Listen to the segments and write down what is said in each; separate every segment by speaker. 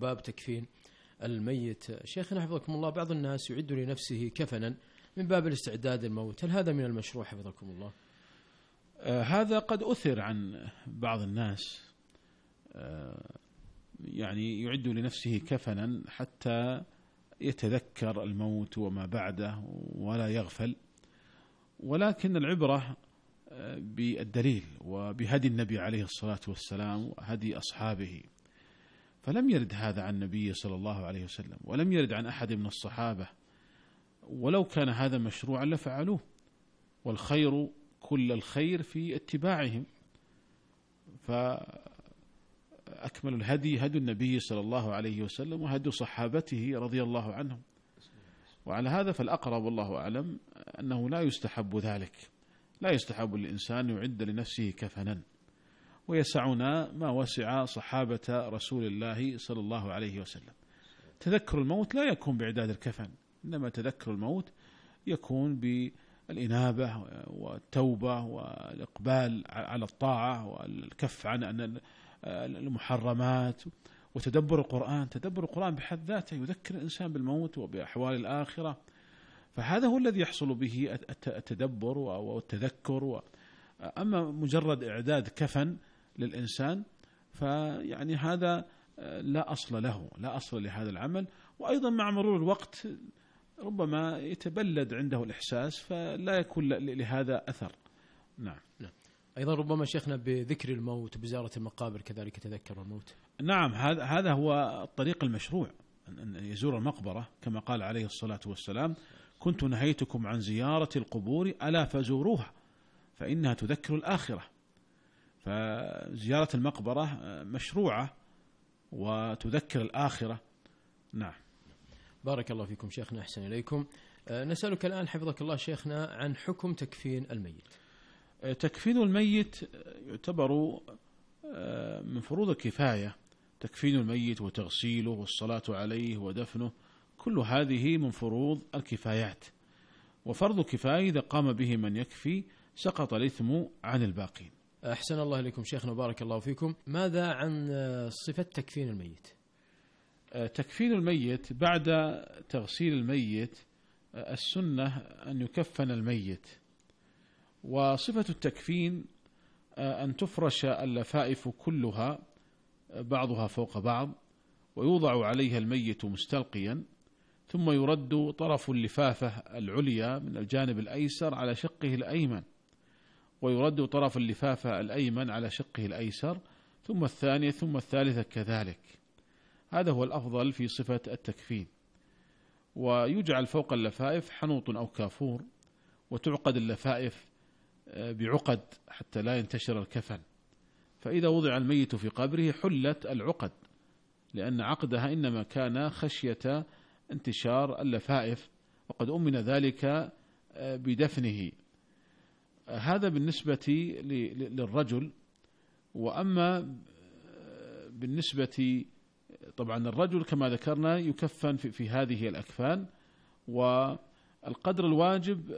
Speaker 1: باب تكفين الميت. شيخنا حفظكم الله، بعض الناس يعد لنفسه كفنا من باب الاستعداد للموت، هل هذا من المشروع حفظكم الله؟
Speaker 2: هذا قد أثر عن بعض الناس، يعني يعد لنفسه كفنا حتى يتذكر الموت وما بعده ولا يغفل، ولكن العبرة بالدليل وبهدي النبي عليه الصلاة والسلام وهدي أصحابه، فلم يرد هذا عن النبي صلى الله عليه وسلم ولم يرد عن أحد من الصحابة، ولو كان هذا مشروعا لفعلوه، والخير كل الخير في اتباعهم. فأكمل الهدي هدي النبي صلى الله عليه وسلم وهدي صحابته رضي الله عنهم، وعلى هذا فالأقرب والله أعلم أنه لا يستحب ذلك، لا يستحب الإنسان يعد لنفسه كفنا، ويسعنا ما وسع صحابة رسول الله صلى الله عليه وسلم. تذكر الموت لا يكون بإعداد الكفن، إنما تذكر الموت يكون بالإنابة والتوبة والإقبال على الطاعة والكف عن المحرمات وتدبر القرآن. تدبر القرآن بحد ذاته يذكر الإنسان بالموت وبأحوال الآخرة، فهذا هو الذي يحصل به التدبر والتذكر. أما مجرد إعداد كفن للإنسان فيعني هذا لا أصل له، لا أصل لهذا العمل، وأيضا مع مرور الوقت ربما يتبلد عنده الإحساس فلا يكون لهذا أثر. نعم.
Speaker 1: أيضا ربما شيخنا بذكر الموت بزيارة المقابر كذلك تذكر الموت.
Speaker 2: نعم، هذا هو الطريق المشروع، أن يزور المقبرة كما قال عليه الصلاة والسلام: كنت نهيتكم عن زيارة القبور ألا فزوروها فإنها تذكر الآخرة. فزيارة المقبرة مشروعة وتذكر الآخرة. نعم.
Speaker 1: بارك الله فيكم شيخنا، أحسن إليكم. نسألك الآن حفظك الله شيخنا عن حكم تكفين الميت.
Speaker 2: تكفين الميت يعتبر من فروض الكفاية، تكفين الميت وتغسيله والصلاة عليه ودفنه، كل هذه من فروض الكفايات، وفرض كفاية إذا قام به من يكفي سقط الإثم عن الباقين.
Speaker 1: أحسن الله إليكم شيخنا، بارك الله فيكم. ماذا عن صفة تكفين الميت؟
Speaker 2: تكفين الميت بعد تغسيل الميت السنة أن يكفن الميت، وصفة التكفين أن تفرش اللفائف كلها بعضها فوق بعض، ويوضع عليها الميت مستلقيا، ثم يرد طرف اللفافة العليا من الجانب الأيسر على شقه الأيمن، ويرد طرف اللفافة الأيمن على شقه الأيسر، ثم الثانية ثم الثالثة كذلك. هذا هو الأفضل في صفة التكفين. ويجعل فوق اللفائف حنوط أو كافور، وتعقد اللفائف بعقد حتى لا ينتشر الكفن، فإذا وضع الميت في قبره حلت العقد، لأن عقدها إنما كان خشية انتشار اللفائف، وقد أمن ذلك بدفنه. هذا بالنسبة للرجل. وأما بالنسبة طبعا الرجل كما ذكرنا يكفن في هذه الأكفان، والقدر الواجب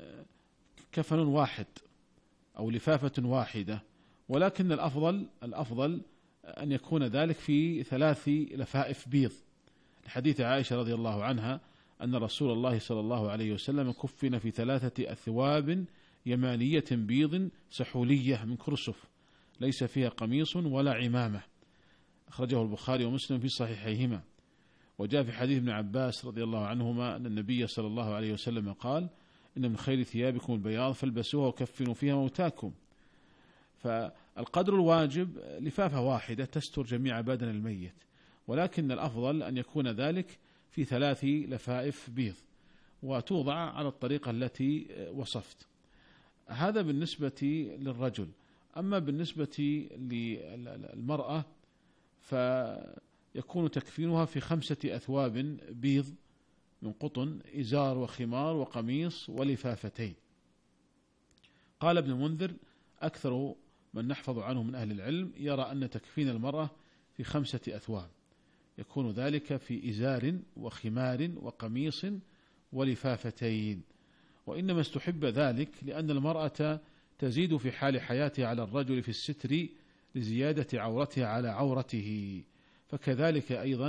Speaker 2: كفن واحد أو لفافة واحدة، ولكن الأفضل أن يكون ذلك في 3 لفائف بيض، لحديث عائشة رضي الله عنها أن رسول الله صلى الله عليه وسلم كفن في 3 أثواب يمانية بيض سحولية من كرسف ليس فيها قميص ولا عمامة، أخرجه البخاري ومسلم في صحيحيهما. وجاء في حديث ابن عباس رضي الله عنهما أن النبي صلى الله عليه وسلم قال: إن من خير ثيابكم البياض فالبسوها وكفنوا فيها موتاكم. فالقدر الواجب لفافة واحدة تستر جميع بدن الميت، ولكن الأفضل أن يكون ذلك في 3 لفائف بيض، وتوضع على الطريقة التي وصفت. هذا بالنسبة للرجل. أما بالنسبة للمرأة فيكون تكفينها في 5 أثواب بيض من قطن، إزار وخمار وقميص ولفافتين. قال ابن منذر: أكثر من نحفظ عنه من أهل العلم يرى أن تكفين المرأة في 5 أثواب، يكون ذلك في إزار وخمار وقميص ولفافتين. وإنما استحب ذلك لأن المرأة تزيد في حال حياتها على الرجل في الستر لزيادة عورتها على عورته، فكذلك أيضا